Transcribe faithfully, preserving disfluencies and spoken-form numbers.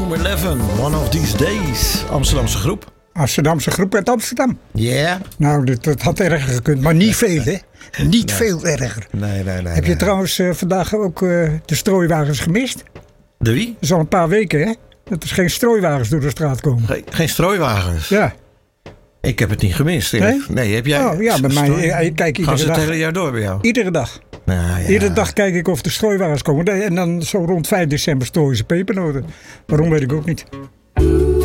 Room elf, One of These Days. Amsterdamse groep. Amsterdamse groep uit Amsterdam. Ja. Yeah. Nou, dat, dat had erger gekund, maar niet veel, hè? Niet nee. veel erger. Nee, nee, nee. Heb je nee. trouwens uh, vandaag ook uh, de strooiwagens gemist? De wie? Dat is al een paar weken, hè? Dat er geen strooiwagens door de straat komen. Geen, geen strooiwagens? Ja. Ik heb het niet gemist. Nee? Nee, heb jij? Oh ja, bij mij. Ik kijk iedere Gaan ze dag. het hele jaar door bij jou? Iedere dag. Nou, ja. Iedere dag kijk ik of de strooiwagens komen. En dan zo rond vijf december strooien ze pepernoten. Waarom weet ik ook niet.